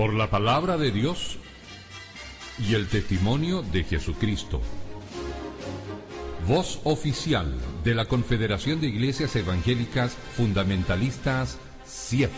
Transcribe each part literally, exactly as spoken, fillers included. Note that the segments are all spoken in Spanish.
por la palabra de Dios y el testimonio de Jesucristo. Voz oficial de la Confederación de Iglesias Evangélicas Fundamentalistas, C I E F.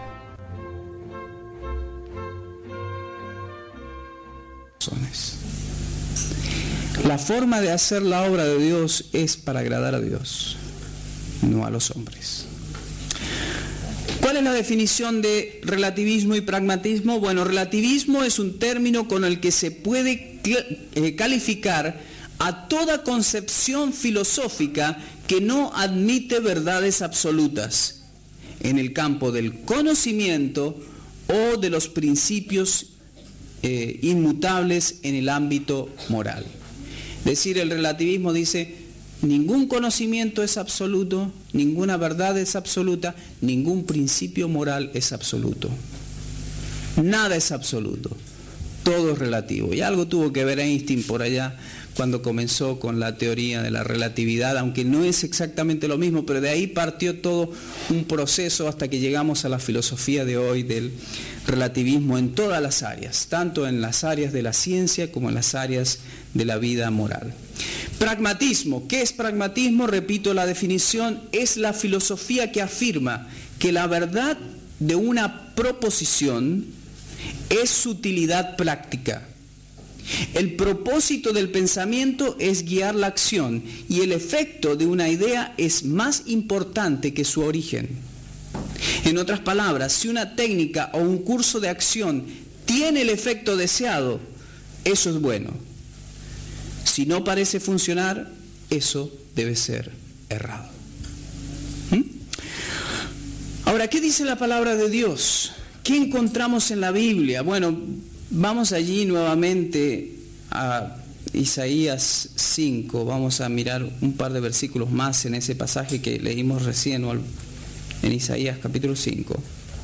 La forma de hacer la obra de Dios es para agradar a Dios, no a los hombres. ¿Cuál es la definición de relativismo y pragmatismo? Bueno, relativismo es un término con el que se puede calificar a toda concepción filosófica que no admite verdades absolutas en el campo del conocimiento o de los principios eh, inmutables en el ámbito moral. Es decir, el relativismo dice: ningún conocimiento es absoluto, ninguna verdad es absoluta, ningún principio moral es absoluto. Nada es absoluto, todo es relativo. Y algo tuvo que ver Einstein por allá cuando comenzó con la teoría de la relatividad, aunque no es exactamente lo mismo, pero de ahí partió todo un proceso hasta que llegamos a la filosofía de hoy del relativismo en todas las áreas, tanto en las áreas de la ciencia como en las áreas de la vida moral. Pragmatismo. ¿Qué es pragmatismo? Repito la definición: es la filosofía que afirma que la verdad de una proposición es su utilidad práctica. El propósito del pensamiento es guiar la acción y el efecto de una idea es más importante que su origen. En otras palabras, si una técnica o un curso de acción tiene el efecto deseado, eso es bueno. Si no parece funcionar, eso debe ser errado. ¿Mm? Ahora, ¿qué dice la palabra de Dios? ¿Qué encontramos en la Biblia? Bueno, vamos allí nuevamente a Isaías cinco. Vamos a mirar un par de versículos más en ese pasaje que leímos recién, en Isaías capítulo cinco.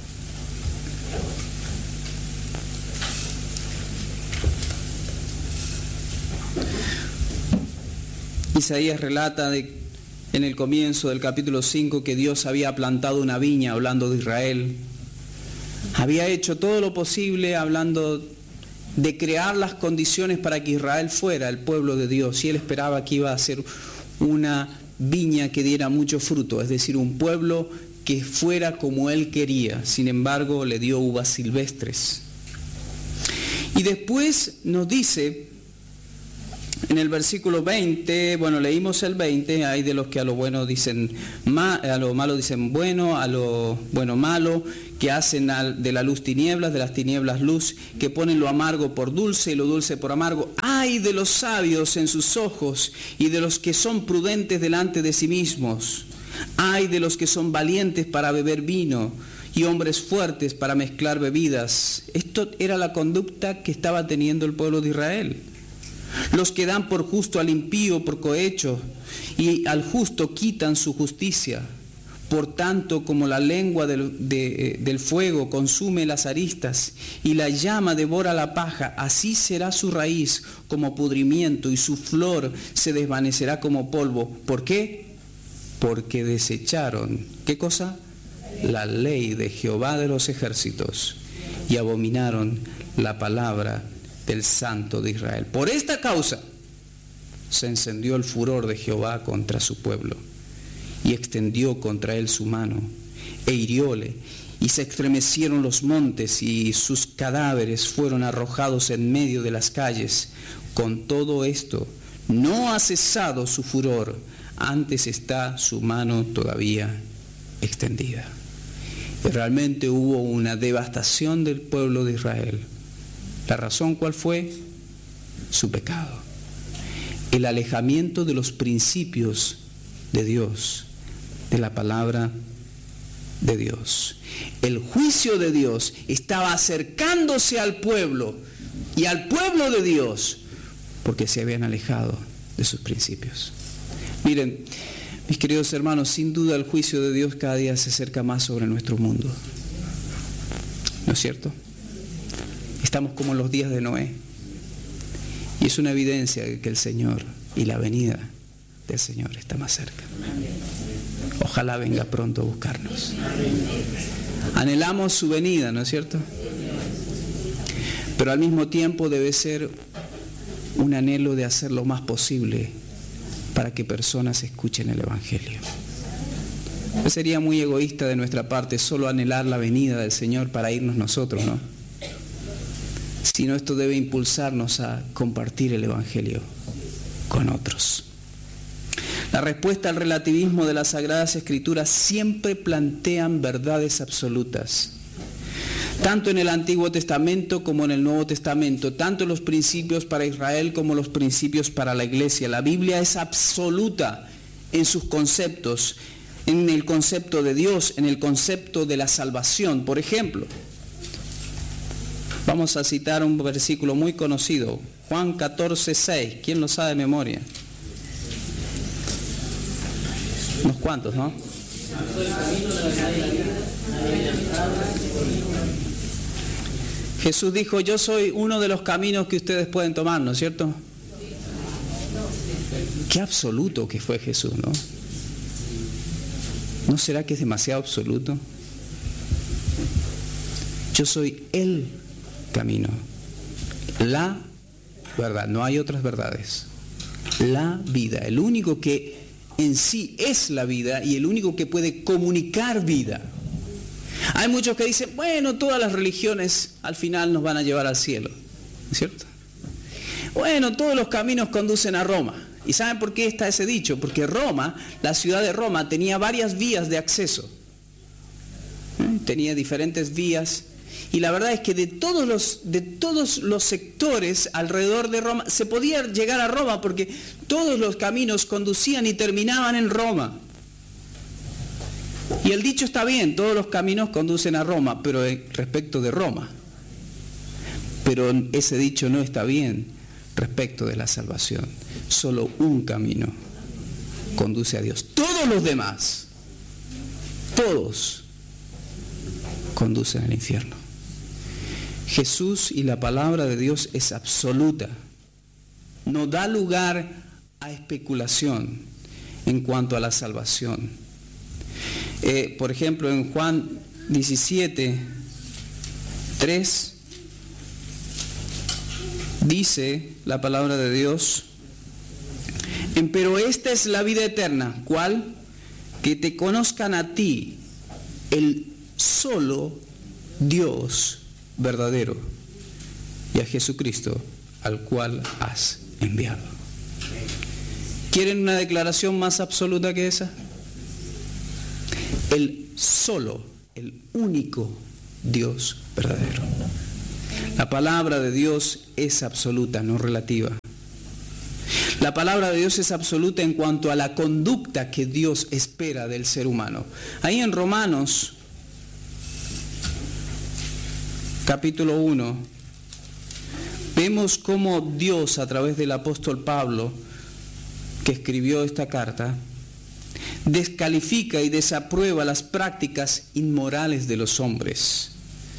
Isaías relata de, en el comienzo del capítulo cinco, que Dios había plantado una viña, hablando de Israel. Había hecho todo lo posible, hablando de crear las condiciones para que Israel fuera el pueblo de Dios, y él esperaba que iba a ser una viña que diera mucho fruto, es decir, un pueblo que fuera como él quería. Sin embargo, le dio uvas silvestres. Y después nos dice en el versículo veinte, bueno, leímos el veinte, hay de los que a lo bueno dicen ma, a lo malo dicen bueno, a lo bueno malo, que hacen de la luz tinieblas, de las tinieblas luz, que ponen lo amargo por dulce y lo dulce por amargo. ¡Ay de los sabios en sus ojos y de los que son prudentes delante de sí mismos! ¡Ay de los que son valientes para beber vino y hombres fuertes para mezclar bebidas! Esto era la conducta que estaba teniendo el pueblo de Israel. Los que dan por justo al impío por cohecho y al justo quitan su justicia. Por tanto, como la lengua del, de, del fuego consume las aristas y la llama devora la paja, así será su raíz como pudrimiento y su flor se desvanecerá como polvo. ¿Por qué? Porque desecharon, ¿qué cosa? La ley de Jehová de los ejércitos y abominaron la palabra del Santo de Israel. Por esta causa se encendió el furor de Jehová contra su pueblo y extendió contra él su mano e hirióle, y se estremecieron los montes y sus cadáveres fueron arrojados en medio de las calles. Con todo esto no ha cesado su furor, antes está su mano todavía extendida. Y realmente hubo una devastación del pueblo de Israel. ¿La razón cuál fue? Su pecado. El alejamiento de los principios de Dios, de la palabra de Dios. El juicio de Dios estaba acercándose al pueblo y al pueblo de Dios porque se habían alejado de sus principios. Miren, mis queridos hermanos, sin duda el juicio de Dios cada día se acerca más sobre nuestro mundo. ¿No es cierto? Estamos como en los días de Noé. Y es una evidencia de que el Señor y la venida del Señor está más cerca. Ojalá venga pronto a buscarnos. Anhelamos su venida, ¿no es cierto? pero al mismo tiempo debe ser un anhelo de hacer lo más posible para que personas escuchen el Evangelio. Pues sería muy egoísta de nuestra parte solo anhelar la venida del Señor para irnos nosotros, ¿no? Sino esto debe impulsarnos a compartir el Evangelio con otros. La respuesta al relativismo de las Sagradas Escrituras siempre plantean verdades absolutas, tanto en el Antiguo Testamento como en el Nuevo Testamento, tanto los principios para Israel como los principios para la Iglesia. La Biblia es absoluta en sus conceptos, en el concepto de Dios, en el concepto de la salvación. Por ejemplo, vamos a citar un versículo muy conocido, Juan catorce, seis. ¿Quién lo sabe de memoria? Unos cuantos, ¿no? Jesús dijo, yo soy uno de los caminos que ustedes pueden tomar, ¿no es cierto? Qué absoluto que fue Jesús, ¿no? ¿No será que es demasiado absoluto? Yo soy el camino, la verdad, no hay otras verdades, la vida, el único que en sí es la vida y el único que puede comunicar vida. Hay muchos que dicen, bueno, todas las religiones al final nos van a llevar al cielo, ¿no es cierto? Bueno, todos los caminos conducen a Roma. ¿Y saben por qué está ese dicho? Porque Roma, la ciudad de Roma, tenía varias vías de acceso. ¿Eh? Tenía diferentes vías. Y la verdad es que de todos los, de todos los sectores alrededor de Roma, se podía llegar a Roma porque todos los caminos conducían y terminaban en Roma. Y el dicho está bien, todos los caminos conducen a Roma, pero respecto de Roma. Pero ese dicho no está bien respecto de la salvación. Solo un camino conduce a Dios. Todos los demás, todos, conducen al infierno. Jesús y la palabra de Dios es absoluta. No da lugar a especulación en cuanto a la salvación. Eh, por ejemplo, en Juan diecisiete, tres, dice la palabra de Dios, pero esta es la vida eterna, ¿cuál? Que te conozcan a ti, el solo Dios verdadero, y a Jesucristo, al cual has enviado. ¿Quieren una declaración más absoluta que esa? El solo, el único Dios verdadero. La palabra de Dios es absoluta, no relativa. La palabra de Dios es absoluta en cuanto a la conducta que Dios espera del ser humano. Ahí en Romanos, capítulo uno, vemos cómo Dios, a través del apóstol Pablo, que escribió esta carta, descalifica y desaprueba las prácticas inmorales de los hombres.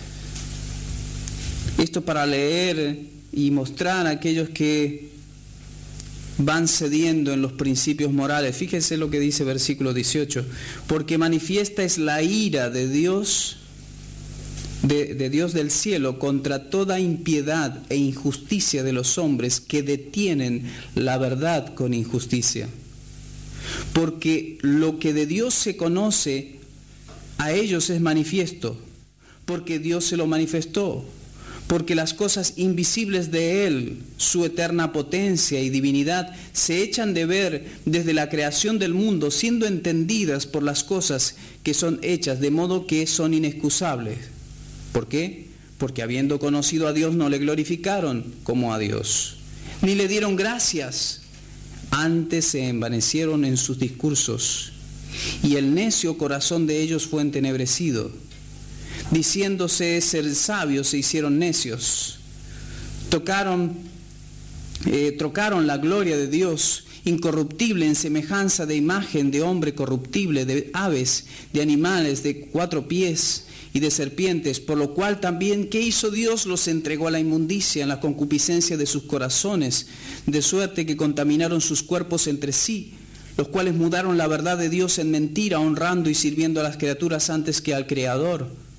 Esto para leer y mostrar a aquellos que van cediendo en los principios morales. Fíjense lo que dice versículo dieciocho. Porque manifiesta es la ira de Dios, de, de Dios del cielo, contra toda impiedad e injusticia de los hombres que detienen la verdad con injusticia. Porque lo que de Dios se conoce, a ellos es manifiesto, porque Dios se lo manifestó. Porque las cosas invisibles de Él, su eterna potencia y divinidad, se echan de ver desde la creación del mundo, siendo entendidas por las cosas que son hechas, de modo que son inexcusables. ¿Por qué? Porque habiendo conocido a Dios no le glorificaron como a Dios, ni le dieron gracias, antes se envanecieron en sus discursos, y el necio corazón de ellos fue entenebrecido. Diciéndose ser sabios se hicieron necios, tocaron, eh, trocaron la gloria de Dios incorruptible en semejanza de imagen de hombre corruptible, de aves, de animales de cuatro pies y de serpientes, por lo cual también, ¿qué hizo Dios? Los entregó a la inmundicia en la concupiscencia de sus corazones, de suerte que contaminaron sus cuerpos entre sí, los cuales mudaron la verdad de Dios en mentira, honrando y sirviendo a las criaturas antes que al Creador,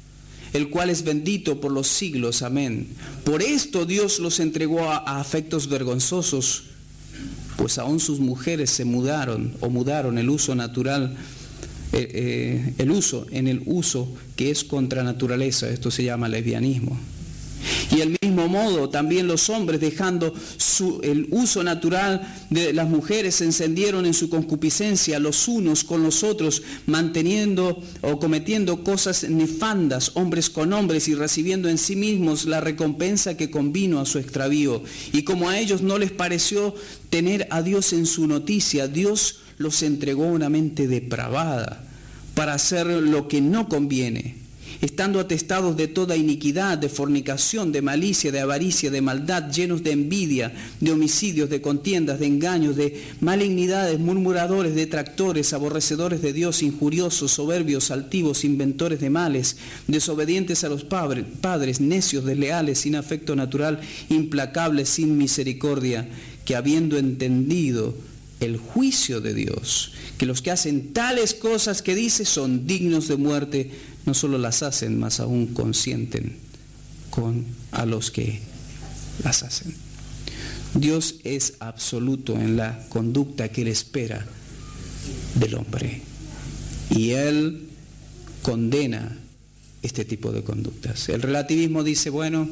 el cual es bendito por los siglos. Amén. Por esto Dios los entregó a, a afectos vergonzosos, pues aún sus mujeres se mudaron o mudaron el uso natural, eh, eh, el uso en el uso que es contra naturaleza. Esto se llama lesbianismo. Y del mismo modo también los hombres, dejando su, el uso natural de las mujeres, se encendieron en su concupiscencia los unos con los otros, manteniendo o cometiendo cosas nefandas, hombres con hombres, y recibiendo en sí mismos la recompensa que convino a su extravío. Y como a ellos no les pareció tener a Dios en su noticia, Dios los entregó a una mente depravada para hacer lo que no conviene, estando atestados de toda iniquidad, de fornicación, de malicia, de avaricia, de maldad, llenos de envidia, de homicidios, de contiendas, de engaños, de malignidades, murmuradores, detractores, aborrecedores de Dios, injuriosos, soberbios, altivos, inventores de males, desobedientes a los padres, necios, desleales, sin afecto natural, implacables, sin misericordia, que habiendo entendido el juicio de Dios, que los que hacen tales cosas que dice son dignos de muerte, no solo las hacen, mas aún consienten con a los que las hacen. Dios es absoluto en la conducta que Él espera del hombre, y Él condena este tipo de conductas. El relativismo dice, bueno,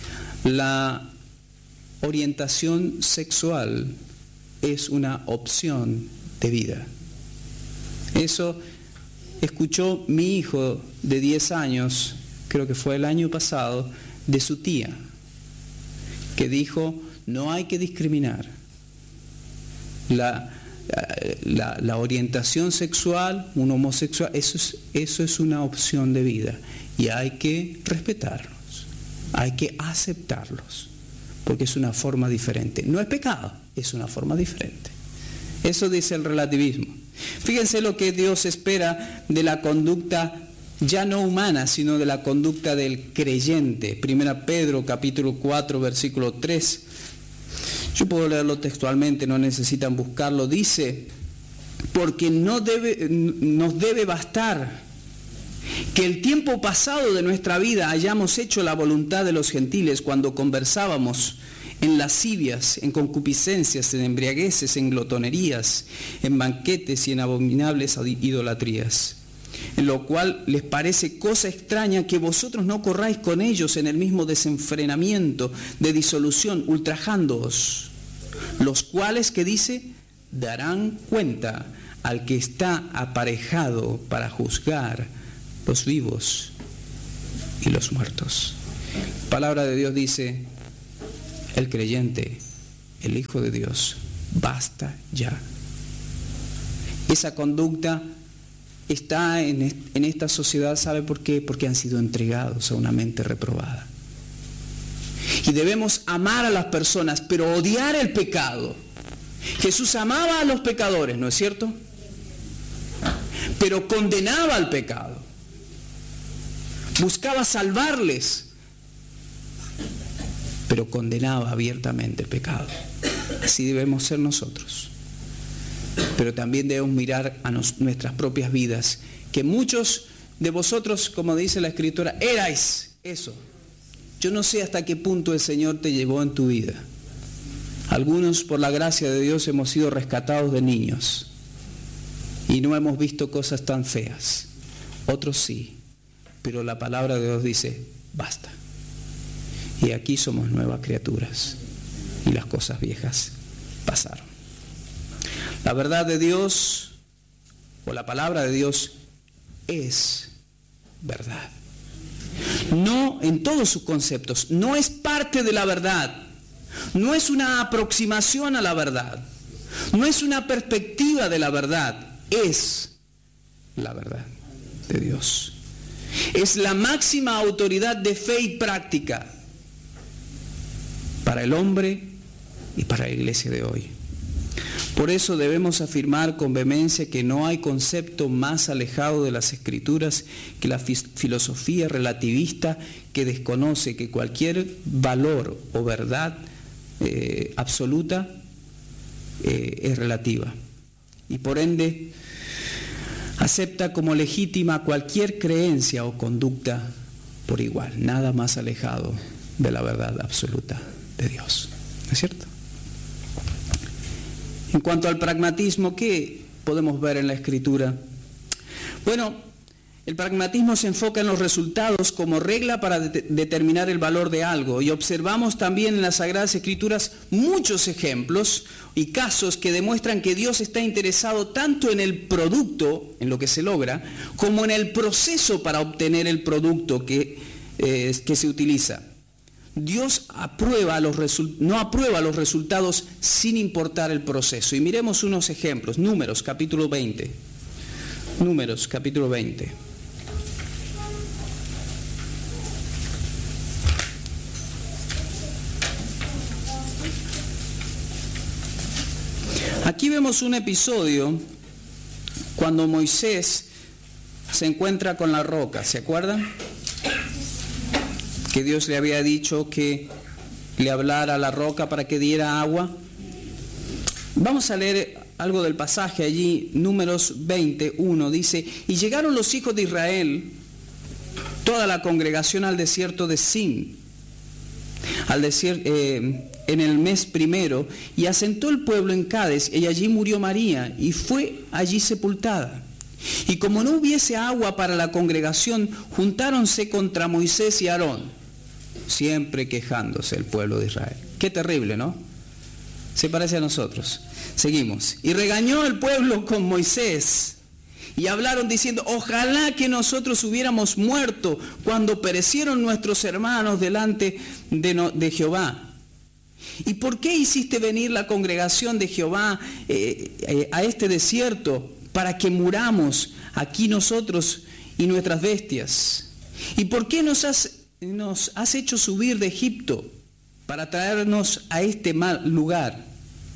la orientación sexual es una opción de vida. Eso escuchó mi hijo de diez años, creo que fue el año pasado, de su tía, que dijo, no hay que discriminar. La, la, la orientación sexual, un homosexual, eso es, eso es una opción de vida, y hay que respetarlos, hay que aceptarlos, porque es una forma diferente. No es pecado, es una forma diferente. Eso dice el relativismo. Fíjense lo que Dios espera de la conducta ya no humana, sino de la conducta del creyente. Primera Pedro capítulo cuatro versículo tres. Yo puedo leerlo textualmente, no necesitan buscarlo. Dice, porque no debe, nos debe bastar que el tiempo pasado de nuestra vida hayamos hecho la voluntad de los gentiles cuando conversábamos en lascivias, en concupiscencias, en embriagueces, en glotonerías, en banquetes y en abominables idolatrías, en lo cual les parece cosa extraña que vosotros no corráis con ellos en el mismo desenfrenamiento de disolución, ultrajándoos, los cuales, que dice, darán cuenta al que está aparejado para juzgar los vivos y los muertos. La palabra de Dios dice, el creyente, el Hijo de Dios, basta ya. Esa conducta está en, en esta sociedad, ¿sabe por qué? Porque han sido entregados a una mente reprobada. Y debemos amar a las personas, pero odiar el pecado. Jesús amaba a los pecadores, ¿no es cierto? Pero condenaba al pecado. Buscaba salvarles, pero condenaba abiertamente el pecado. Así debemos ser nosotros. Pero también debemos mirar a nos, nuestras propias vidas, que muchos de vosotros, como dice la Escritura, erais eso. Yo no sé hasta qué punto el Señor te llevó en tu vida. Algunos, por la gracia de Dios, hemos sido rescatados de niños y no hemos visto cosas tan feas. Otros sí, pero la palabra de Dios dice, basta. Y aquí somos nuevas criaturas y las cosas viejas pasaron. La verdad de Dios, o la palabra de Dios, es verdad. No en todos sus conceptos, no es parte de la verdad, no es una aproximación a la verdad, no es una perspectiva de la verdad, es la verdad de Dios. Es la máxima autoridad de fe y práctica para el hombre y para la iglesia de hoy. Por eso debemos afirmar con vehemencia que no hay concepto más alejado de las Escrituras que la filosofía relativista, que desconoce que cualquier valor o verdad eh, absoluta eh, es relativa, y por ende acepta como legítima cualquier creencia o conducta por igual, nada más alejado de la verdad absoluta de Dios. ¿No es cierto? En cuanto al pragmatismo, ¿qué podemos ver en la Escritura? Bueno, el pragmatismo se enfoca en los resultados como regla para de- determinar el valor de algo, y observamos también en las Sagradas Escrituras muchos ejemplos y casos que demuestran que Dios está interesado tanto en el producto, en lo que se logra, como en el proceso para obtener el producto que, eh, que se utiliza. Dios aprueba los resu- no aprueba los resultados sin importar el proceso. Y miremos unos ejemplos. Números, capítulo veinte. Números, capítulo veinte. Aquí vemos un episodio cuando Moisés se encuentra con la roca, ¿se acuerdan? Que Dios le había dicho que le hablara a la roca para que diera agua. Vamos a leer algo del pasaje allí, Números veinte, uno, dice: y llegaron los hijos de Israel, toda la congregación, al desierto de Sin, al desierto, eh, en el mes primero, y asentó el pueblo en Cades, y allí murió María, y fue allí sepultada. Y como no hubiese agua para la congregación, juntáronse contra Moisés y Aarón, siempre quejándose el pueblo de Israel. Qué terrible, ¿no? Se parece a nosotros. Seguimos. Y regañó el pueblo con Moisés, y hablaron diciendo: ojalá que nosotros hubiéramos muerto cuando perecieron nuestros hermanos delante de, no, de Jehová. ¿Y por qué hiciste venir la congregación de Jehová eh, eh, a este desierto para que muramos aquí nosotros y nuestras bestias? ¿Y por qué nos has, nos has hecho subir de Egipto para traernos a este mal lugar?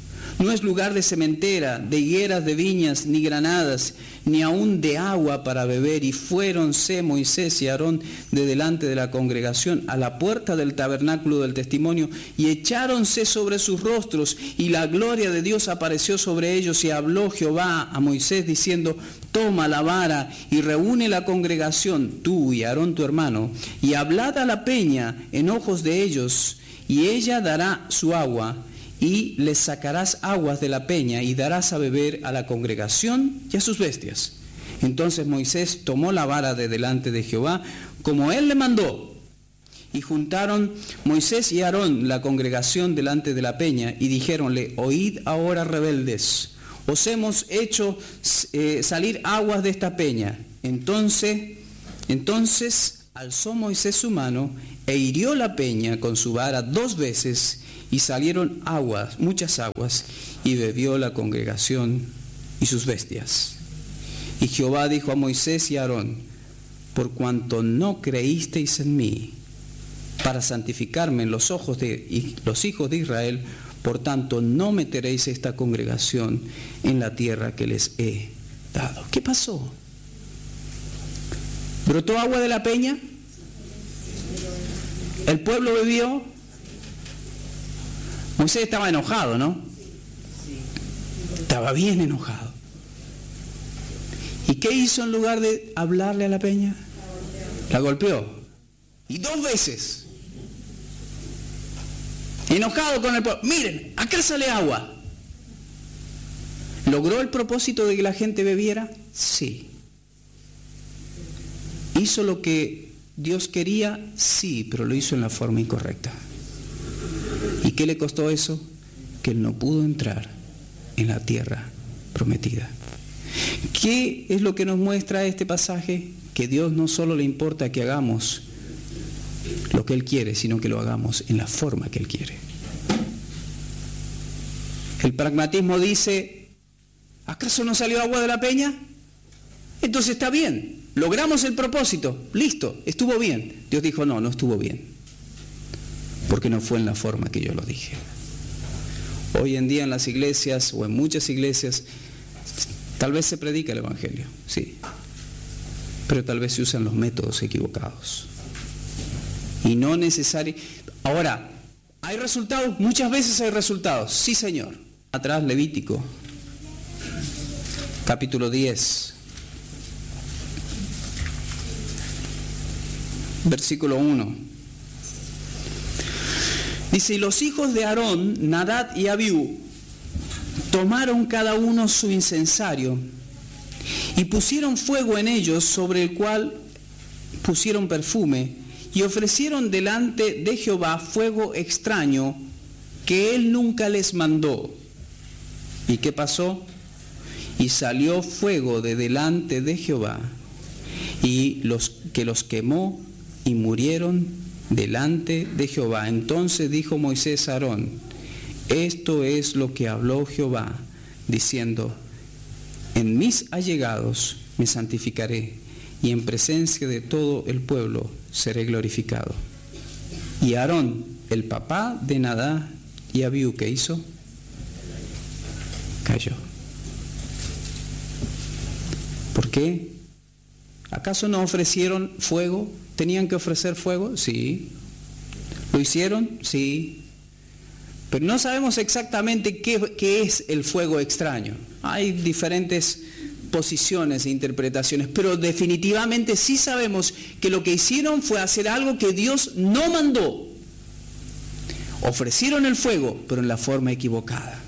No es lugar de sementera, de higueras, de viñas, ni granadas, ni aún de agua para beber. Y fuéronse Moisés y Aarón de delante de la congregación a la puerta del tabernáculo del testimonio, y echáronse sobre sus rostros, y la gloria de Dios apareció sobre ellos. Y habló Jehová a Moisés diciendo: toma la vara y reúne la congregación, tú y Aarón tu hermano, y hablad a la peña en ojos de ellos, y ella dará su agua, y les sacarás aguas de la peña, y darás a beber a la congregación y a sus bestias. Entonces Moisés tomó la vara de delante de Jehová, como él le mandó, y juntaron Moisés y Aarón la congregación delante de la peña, y dijéronle: oíd ahora, rebeldes, os hemos hecho eh, salir aguas de esta peña. Entonces, entonces alzó Moisés su mano e hirió la peña con su vara dos veces, y salieron aguas, muchas aguas, y bebió la congregación y sus bestias. Y Jehová dijo a Moisés y a Aarón: por cuanto no creísteis en mí para santificarme en los ojos de los hijos de Israel, por tanto no meteréis esta congregación en la tierra que les he dado. ¿Qué pasó? ¿Brotó agua de la peña? ¿El pueblo bebió? Moisés estaba enojado, ¿no? Estaba bien enojado. ¿Y qué hizo en lugar de hablarle a la peña? La golpeó. Y dos veces. Enojado con el pueblo. Miren, acá sale agua. ¿Logró el propósito de que la gente bebiera? Sí. ¿Hizo lo que Dios quería? Sí, pero lo hizo en la forma incorrecta. ¿Y qué le costó eso? Que él no pudo entrar en la tierra prometida. ¿Qué es lo que nos muestra este pasaje? Que Dios no solo le importa que hagamos lo que Él quiere, sino que lo hagamos en la forma que Él quiere. El pragmatismo dice: ¿acaso no salió agua de la peña? Entonces está bien, logramos el propósito, listo, estuvo bien. Dios dijo: no, no estuvo bien, porque no fue en la forma que yo lo dije. Hoy en día en las iglesias, o en muchas iglesias, tal vez se predica el Evangelio, sí, pero tal vez se usan los métodos equivocados. Y no necesario. Ahora, ¿hay resultados? Muchas veces hay resultados, sí, Señor. Atrás, Levítico, capítulo diez. versículo uno. Dice, y los hijos de Aarón, Nadab y Abiú, tomaron cada uno su incensario y pusieron fuego en ellos, sobre el cual pusieron perfume, y ofrecieron delante de Jehová fuego extraño que él nunca les mandó. ¿Y qué pasó? Y salió fuego de delante de Jehová, y los que los quemó y murieron delante de Jehová. Entonces dijo Moisés a Aarón, esto es lo que habló Jehová, diciendo, en mis allegados me santificaré, y en presencia de todo el pueblo seré glorificado. Y Aarón, el papá de Nadab y Abiú, ¿qué hizo? Cayó. ¿Por qué? ¿Acaso no ofrecieron fuego? ¿Tenían que ofrecer fuego? Sí. ¿Lo hicieron? Sí. Pero no sabemos exactamente qué, qué es el fuego extraño. Hay diferentes posiciones e interpretaciones, pero definitivamente sí sabemos que lo que hicieron fue hacer algo que Dios no mandó. Ofrecieron el fuego, pero en la forma equivocada.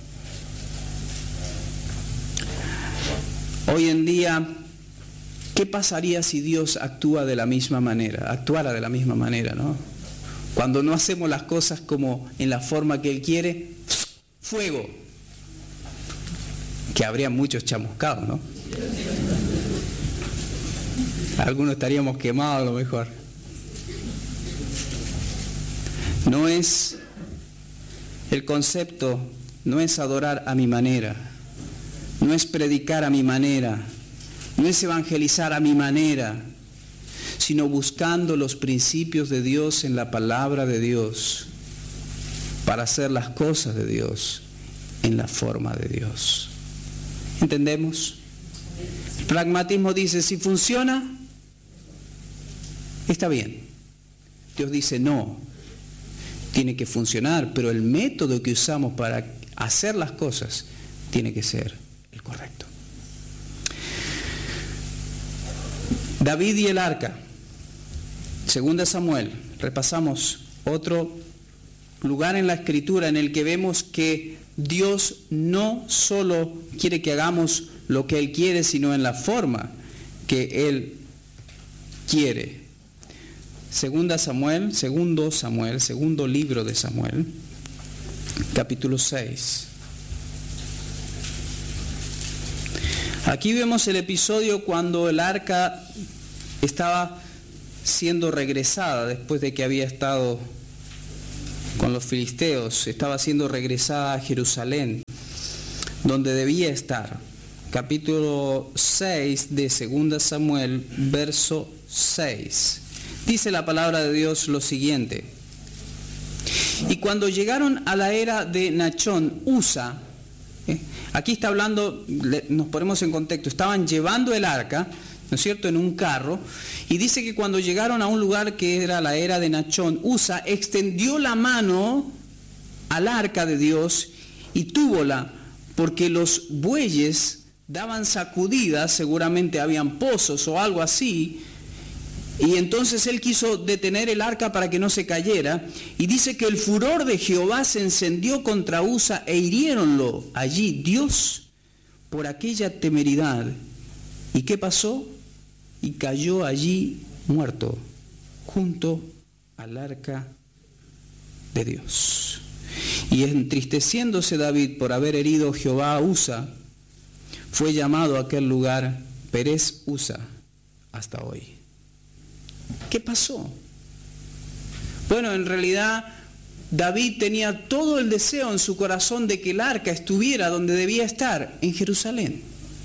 Hoy en día, ¿qué pasaría si Dios actúa de la misma manera? Actuara de la misma manera, ¿no? Cuando no hacemos las cosas como en la forma que Él quiere, fuego. Que habría muchos chamuscados, ¿no? Algunos estaríamos quemados a lo mejor. No es, el concepto no es adorar a mi manera, no es predicar a mi manera, no es evangelizar a mi manera, sino buscando los principios de Dios en la palabra de Dios, para hacer las cosas de Dios en la forma de Dios. ¿Entendemos? El pragmatismo dice, si funciona, está bien. Dios dice, no, tiene que funcionar, pero el método que usamos para hacer las cosas tiene que ser el correcto. David y el arca. Segunda Samuel. Repasamos otro lugar en la Escritura en el que vemos que Dios no solo quiere que hagamos lo que Él quiere, sino en la forma que Él quiere. Segunda Samuel, segundo Samuel, segundo libro de Samuel, capítulo seis. Aquí vemos el episodio cuando el arca estaba siendo regresada después de que había estado con los filisteos, estaba siendo regresada a Jerusalén, donde debía estar. Capítulo seis de segunda Samuel, verso seis. Dice la palabra de Dios lo siguiente: y cuando llegaron a la era de Nachón, Usa, ¿eh? Aquí está hablando, nos ponemos en contexto, estaban llevando el arca, ¿no es cierto?, en un carro, y dice que cuando llegaron a un lugar que era la era de Nachón, Usa extendió la mano al arca de Dios y túvola, porque los bueyes daban sacudidas, seguramente habían pozos o algo así, y entonces él quiso detener el arca para que no se cayera, y dice que el furor de Jehová se encendió contra Usa e hiriéronlo allí Dios por aquella temeridad. ¿Y qué pasó? Y cayó allí muerto, junto al arca de Dios. Y entristeciéndose David por haber herido Jehová a Usa, fue llamado a aquel lugar Perez Usa hasta hoy. ¿Qué pasó? Bueno, en realidad David tenía todo el deseo en su corazón de que el arca estuviera donde debía estar, en Jerusalén.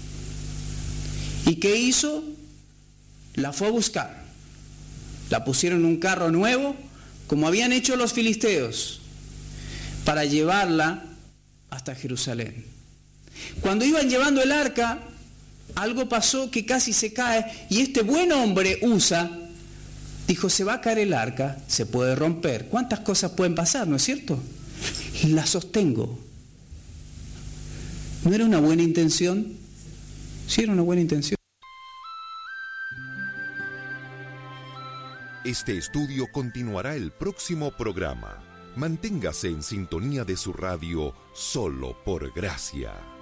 ¿Y qué hizo? La fue a buscar. La pusieron en un carro nuevo, como habían hecho los filisteos, para llevarla hasta Jerusalén. Cuando iban llevando el arca, algo pasó que casi se cae, y este buen hombre, Usa, dijo, se va a caer el arca, se puede romper. ¿Cuántas cosas pueden pasar, no es cierto? La sostengo. ¿No era una buena intención? Sí, era una buena intención. Este estudio continuará el próximo programa. Manténgase en sintonía de su radio solo por gracia.